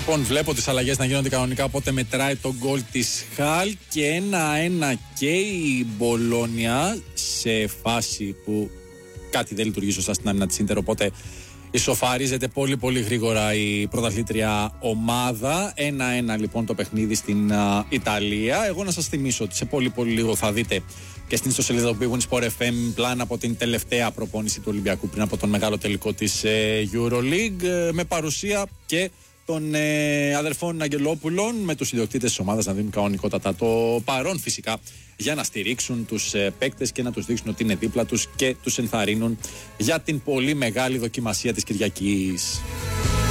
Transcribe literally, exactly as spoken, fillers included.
Λοιπόν, βλέπω τις αλλαγές να γίνονται κανονικά, οπότε μετράει το γκολ της Χαλ και ένα-ένα και η Μπολόνια σε φάση που κάτι δεν λειτουργεί σωστά στην άμυνα της Ίντερ, οπότε ισοφαρίζεται πολύ πολύ γρήγορα η πρωταθλήτρια ομάδα. ένα-ένα λοιπόν το παιχνίδι στην uh, Ιταλία. Εγώ να σας θυμίσω ότι σε πολύ πολύ λίγο θα δείτε και στην ιστοσελίδα του Big Win Sport εφ εμ πλάνα από την τελευταία προπόνηση του Ολυμπιακού πριν από τον μεγάλο τελικό της ε, EuroLeague, ε, με παρουσία και των ε, αδερφών Αγγελόπουλων, με τους ιδιοκτήτες της ομάδας να δίνουν κανονικότατα το παρόν φυσικά για να στηρίξουν τους ε, παίκτες και να τους δείξουν ότι είναι δίπλα τους και τους ενθαρρύνουν για την πολύ μεγάλη δοκιμασία της Κυριακής.